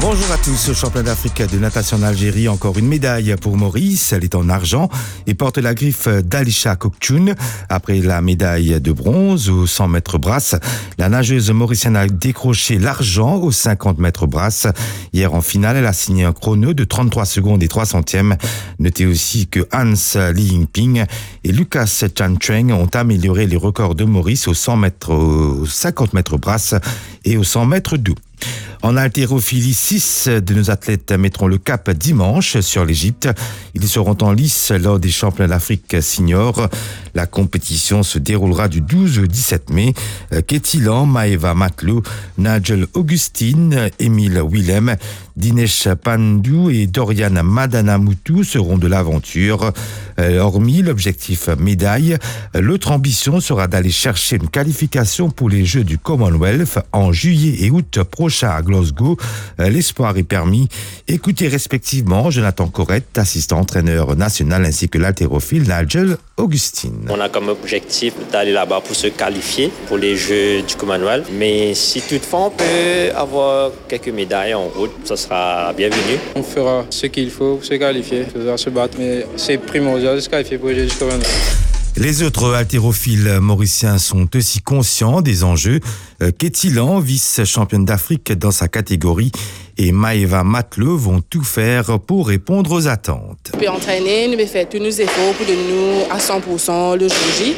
Bonjour à tous, au championnat d'Afrique de natation en Algérie, encore une médaille pour Maurice, elle est en argent et porte la griffe d'Alisha Kokchoun. Après la médaille de bronze aux 100 mètres brasse, la nageuse mauricienne a décroché l'argent aux 50 mètres brasse. Hier en finale, elle a signé un chrono de 33 secondes et 3 centièmes. Notez aussi que Hans Li Yingping et Lucas Chan-Cheng ont amélioré les records de Maurice aux 100 mètres, aux 50 mètres brasse et aux 100 mètres dos. En haltérophilie, 6 de nos athlètes mettront le cap dimanche sur l'Égypte. Ils seront en lice lors des championnats d'Afrique senior. La compétition se déroulera du 12 au 17 mai. Kétilan, Maeva Matelot, Nigel Augustine, Émile Willem, Dinesh Pandou et Dorian Madanamoutou seront de l'aventure. Hormis l'objectif médaille, l'autre ambition sera d'aller chercher une qualification pour les Jeux du Commonwealth en juillet et août prochain à Glasgow. L'espoir est permis. Écoutez respectivement Jonathan Corrette, assistant entraîneur national, ainsi que l'haltérophile Nigel Augustine. On a comme objectif d'aller là-bas pour se qualifier pour les Jeux du Commonwealth. Mais si toutefois on peut avoir quelques médailles en route, ça sera bienvenu. On fera ce qu'il faut pour se qualifier, pour se battre, mais c'est primordial de se qualifier pour les Jeux du Commonwealth. Les autres haltérophiles mauriciens sont aussi conscients des enjeux. Kétilan, vice-championne d'Afrique dans sa catégorie, et Maeva Matelot vont tout faire pour répondre aux attentes. Nous pouvons entraîner, nous pouvons faire tous nos efforts pour donner nous à 100% le jour J.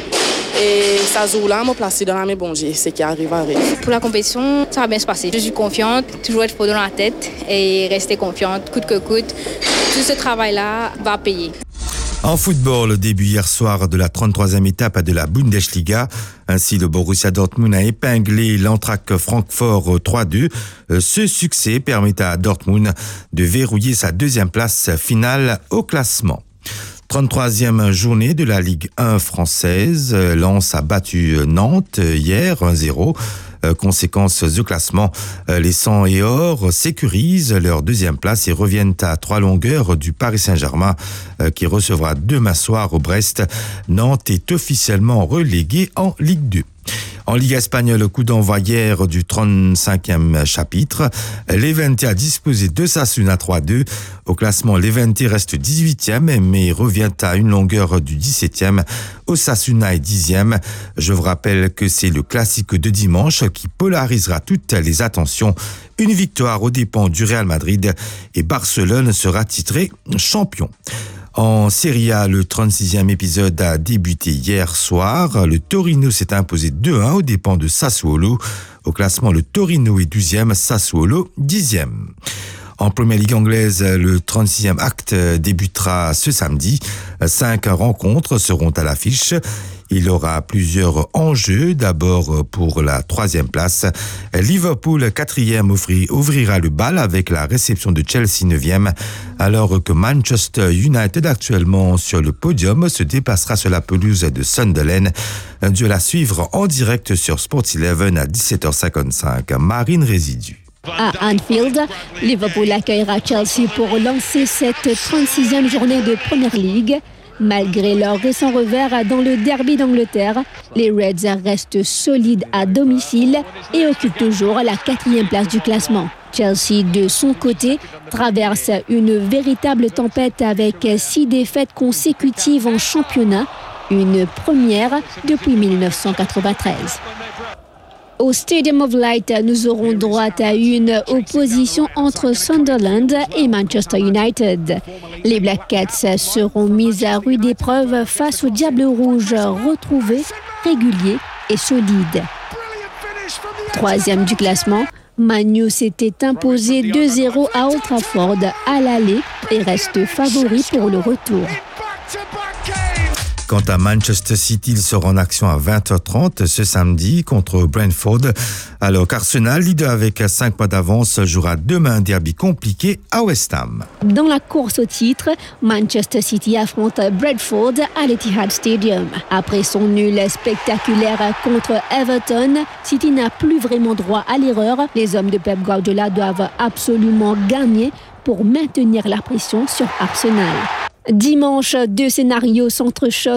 Et ça jour-là, me placer dans la main bon Dieu, ce qui arrive. Pour la compétition, ça va bien se passer. Je suis confiante, toujours être fort dans la tête et rester confiante, coûte que coûte. Tout ce travail-là va payer. En football, le début hier soir de la 33e étape de la Bundesliga. Ainsi, le Borussia Dortmund a épinglé l'Eintracht Francfort 3-2. Ce succès permet à Dortmund de verrouiller sa deuxième place finale au classement. 33e journée de la Ligue 1 française. Lens a battu Nantes hier 1-0. Conséquence du classement, les 100 et or sécurisent leur deuxième place et reviennent à 3 longueurs du Paris Saint-Germain qui recevra demain soir au Brest. Nantes est officiellement relégué en Ligue 2. En Ligue espagnole, coup d'envoi hier du 35e chapitre. Levante a disposé de Sasuna 3-2. Au classement, Levante reste 18e, mais revient à une longueur du 17e. Osasuna est 10e. Je vous rappelle que c'est le classique de dimanche qui polarisera toutes les attentions. Une victoire aux dépens du Real Madrid et Barcelone sera titré champion. En Serie A, le 36e épisode a débuté hier soir. Le Torino s'est imposé 2-1 aux dépens de Sassuolo. Au classement, le Torino est 12e, Sassuolo 10e. En Première Ligue anglaise, le 36e acte débutera ce samedi. 5 rencontres seront à l'affiche. Il aura plusieurs enjeux. D'abord, pour la 3e place, Liverpool 4e ouvrira le bal avec la réception de Chelsea 9e, alors que Manchester United, actuellement sur le podium, se déplacera sur la pelouse de Sunderland. Un duel à suivre en direct sur Sports 11 à 17h55. Marine Résidu. À Anfield, Liverpool accueillera Chelsea pour lancer cette 36e journée de Premier League. Malgré leur récent revers dans le derby d'Angleterre, les Reds restent solides à domicile et occupent toujours la 4e place du classement. Chelsea, de son côté, traverse une véritable tempête avec 6 défaites consécutives en championnat, une première depuis 1993. Au Stadium of Light, nous aurons droit à une opposition entre Sunderland et Manchester United. Les Black Cats seront mises à rude épreuve face aux Diables Rouges retrouvés, réguliers et solides. 3e du classement, Man U s'était imposé 2-0 à Old Trafford à l'aller et reste favori pour le retour. Quant à Manchester City, il sera en action à 20h30 ce samedi contre Brentford, alors qu'Arsenal, leader avec 5 points d'avance, jouera demain un derby compliqué à West Ham. Dans la course au titre, Manchester City affronte Brentford à l'Etihad Stadium. Après son nul spectaculaire contre Everton, City n'a plus vraiment droit à l'erreur. Les hommes de Pep Guardiola doivent absolument gagner pour maintenir la pression sur Arsenal. Dimanche, 2 scénarios s'entrechoquent